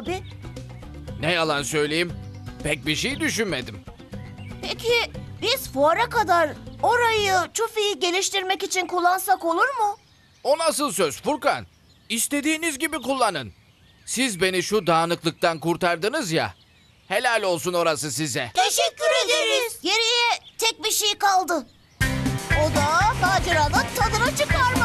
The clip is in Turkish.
abi? Ne yalan söyleyeyim, pek bir şey düşünmedim. Peki biz fuara kadar orayı, Çufi'yi geliştirmek için kullansak olur mu? O nasıl söz Furkan? İstediğiniz gibi kullanın. Siz beni şu dağınıklıktan kurtardınız ya. Helal olsun orası size. Teşekkür ederiz. Geriye tek bir şey kaldı. O da maceranın tadını çıkarmak.